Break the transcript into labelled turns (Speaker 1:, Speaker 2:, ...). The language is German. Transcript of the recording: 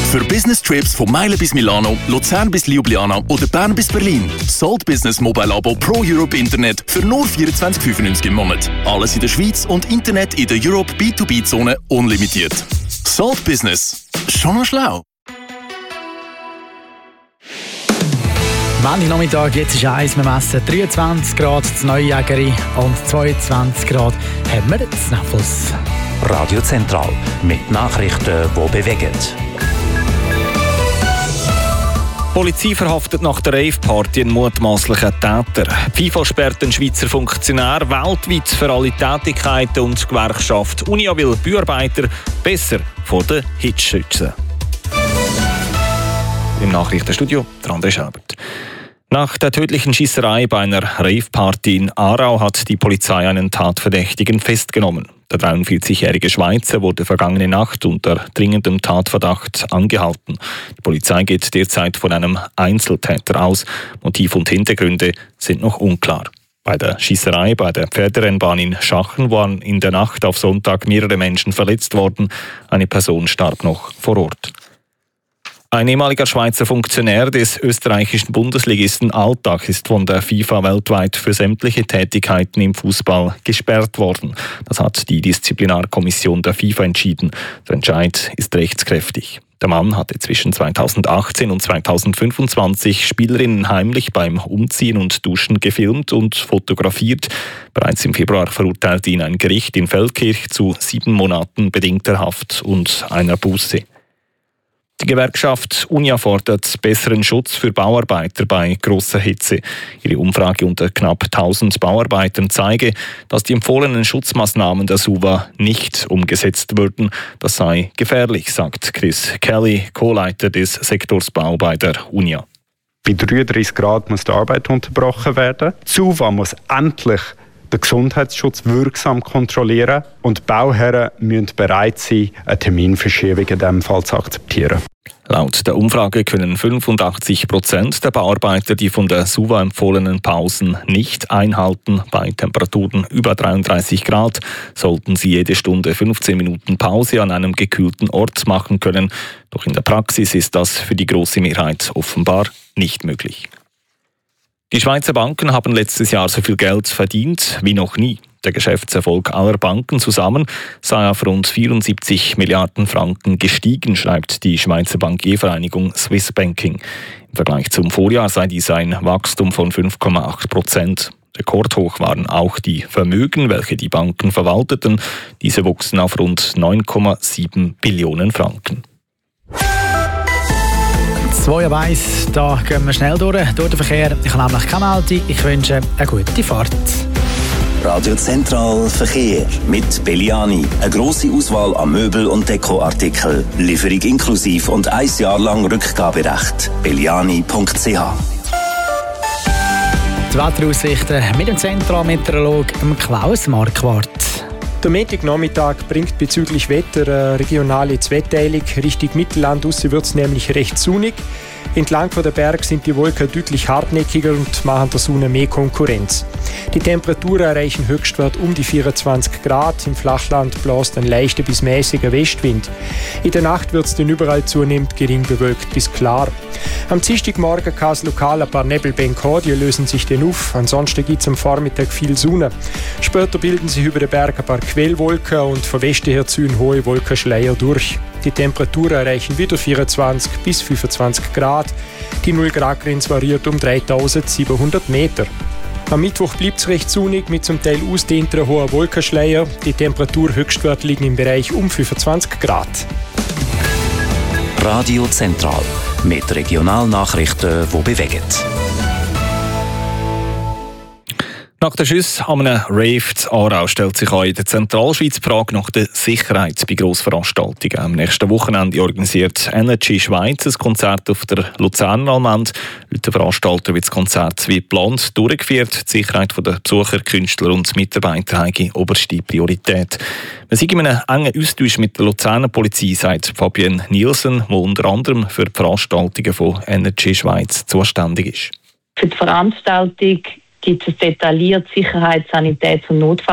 Speaker 1: Für Business Trips von Meilen bis Milano, Luzern bis Ljubljana oder Bern bis Berlin. Salt Business Mobile Abo Pro Europe Internet für nur 24,95 im Monat. Alles in der Schweiz und Internet in der Europe B2B-Zone unlimitiert. Salt Business. Schon noch schlau.
Speaker 2: Nachmittag, jetzt ist eins, wir messen 23 Grad zu Neujägeri und 22 Grad haben wir zu Nafels.
Speaker 3: Radio Zentral mit Nachrichten, die bewegen.
Speaker 4: Die Polizei verhaftet nach der Rave-Party einen mutmaßlichen Täter. Die FIFA sperrt den Schweizer Funktionär weltweit für alle Tätigkeiten und die Gewerkschaft Unia will Bauarbeiter besser vor den Hitze schützen. Im Nachrichtenstudio der André Schelbert. Nach der tödlichen Schiesserei bei einer Rave-Party in Aarau hat die Polizei einen Tatverdächtigen festgenommen. Der 43-jährige Schweizer wurde vergangene Nacht unter dringendem Tatverdacht angehalten. Die Polizei geht derzeit von einem Einzeltäter aus. Motiv und Hintergründe sind noch unklar. Bei der Schiesserei bei der Pferderennbahn in Schachen waren in der Nacht auf Sonntag mehrere Menschen verletzt worden. Eine Person starb noch vor Ort. Ein ehemaliger Schweizer Funktionär des österreichischen Bundesligisten Altach ist von der FIFA weltweit für sämtliche Tätigkeiten im Fußball gesperrt worden. Das hat die Disziplinarkommission der FIFA entschieden. Der Entscheid ist rechtskräftig. Der Mann hatte zwischen 2018 und 2025 Spielerinnen heimlich beim Umziehen und Duschen gefilmt und fotografiert. Bereits im Februar verurteilte ihn ein Gericht in Feldkirch zu 7 Monaten bedingter Haft und einer Buße. Die Gewerkschaft Unia fordert besseren Schutz für Bauarbeiter bei grosser Hitze. Ihre Umfrage unter knapp 1000 Bauarbeitern zeige, dass die empfohlenen Schutzmaßnahmen der SUVA nicht umgesetzt würden. Das sei gefährlich, sagt Chris Kelly, Co-Leiter des Sektors Bau bei der Unia.
Speaker 5: Bei 33 Grad muss die Arbeit unterbrochen werden. Die SUVA muss endlich den Gesundheitsschutz wirksam kontrollieren und die Bauherren müssen bereit sein, eine Terminverschiebung in diesem Fall zu akzeptieren.
Speaker 4: Laut der Umfrage können 85% der Bauarbeiter die von der SUVA empfohlenen Pausen nicht einhalten. Bei Temperaturen über 33 Grad sollten sie jede Stunde 15 Minuten Pause an einem gekühlten Ort machen können. Doch in der Praxis ist das für die große Mehrheit offenbar nicht möglich. Die Schweizer Banken haben letztes Jahr so viel Geld verdient wie noch nie. Der Geschäftserfolg aller Banken zusammen sei auf rund 74 Milliarden Franken gestiegen, schreibt die Schweizer Bankiervereinigung Swiss Banking. Im Vergleich zum Vorjahr sei dies ein Wachstum von 5,8%. Rekordhoch waren auch die Vermögen, welche die Banken verwalteten. Diese wuchsen auf rund 9,7 Billionen Franken.
Speaker 2: 2:01, da gehen wir schnell durch den Verkehr. Ich habe nämlich keine Meldung. Ich wünsche eine gute Fahrt.
Speaker 6: Radio Zentral Verkehr mit Belliani. Eine grosse Auswahl an Möbel- und Dekoartikeln. Lieferung inklusiv und 1 Jahr lang Rückgaberecht. belliani.ch.
Speaker 2: Die Wetteraussichten mit dem Zentralmeteorologen Klaus Marquardt.
Speaker 7: Der Montagnachmittag bringt bezüglich Wetter eine regionale Zweiteilung. Richtung Mittelland wird es nämlich recht sonnig. Entlang von der Berg sind die Wolken deutlich hartnäckiger und machen der Sonne mehr Konkurrenz. Die Temperaturen erreichen Höchstwert um die 24 Grad. Im Flachland bläst ein leichter bis mäßiger Westwind. In der Nacht wird es dann überall zunehmend gering bewölkt bis klar. Am Dienstagmorgen kann es lokal ein paar Nebelbänke haben, die lösen sich dann auf. Ansonsten gibt es am Vormittag viel Sonne. Später bilden sich über den Berg ein paar Quellwolken und von Westen her ziehen hohe Wolkenschleier durch. Die Temperaturen erreichen wieder 24 bis 25 Grad. Die 0-Grad-Grenze variiert um 3700 Meter. Am Mittwoch bleibt es recht sonnig mit zum Teil ausdehnteren hohen Wolkenschleier. Die Temperaturhöchstwerte liegen im Bereich um 25 Grad.
Speaker 3: Radio Zentral mit Regionalnachrichten, die bewegen.
Speaker 4: Nach den Schüssen an einem Rave zu Aarau stellt sich auch in der Zentralschweiz die Frage nach der Sicherheit bei Grossveranstaltungen. Am nächsten Wochenende organisiert Energy Schweiz ein Konzert auf der Luzerner Allmend. Laut den Veranstalter wird das Konzert wie geplant durchgeführt. Die Sicherheit der Besucher, Künstler und Mitarbeiter haben oberste Priorität. Wir sind in einem engen Austausch mit der Luzerner Polizei, sagt Fabienne Nielsen, die unter anderem für die Veranstaltungen von Energy Schweiz zuständig ist.
Speaker 8: Für die Veranstaltung gibt es detailliert Sicherheits-, Sanitäts- und Notfall